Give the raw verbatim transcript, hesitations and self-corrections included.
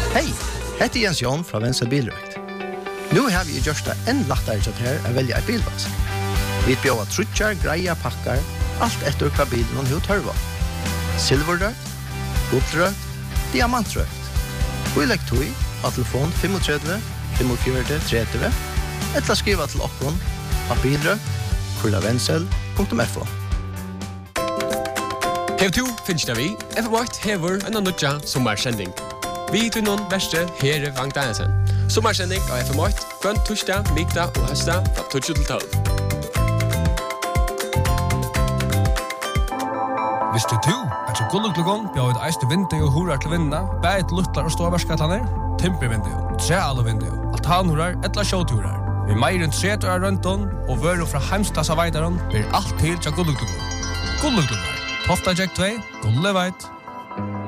Hei, hette er Jens Jon fra Venstre Bilrøkt. Nå har vi gjort det enn lettere til her å velge en bilvask. Vi bjør trutjar, greia, pakkar, alt etter hva bilen hun har tørva. Silverrøkt, guldrøkt, diamantrøkt. Vi legger tog av telefon tre fem fem fire tre tre eller skriva til oppgånd av bilrøkt, kurlavensel punktum f o. Hev to finnes det vi, F M åtte hever en annudja sommarsending. Vi til noen verste herre Vang Danielsen. Sommarsending av F M åtte, grønt torsdag, mikta og høsta fra tolv til tolv. Visste du at så gulluklugon bjør et eiste vindu og horar til vinna, bæt luttlar og ståvarskatlaner, timpervindu, trealu vindu, altanhorar, etla sjåturar. Vi meir enn tretu av røntun og vøru fra heimstasa veidaron blir alt til til gulluklugon. Gulluklugon, Tofta Jack två, Gulleveit.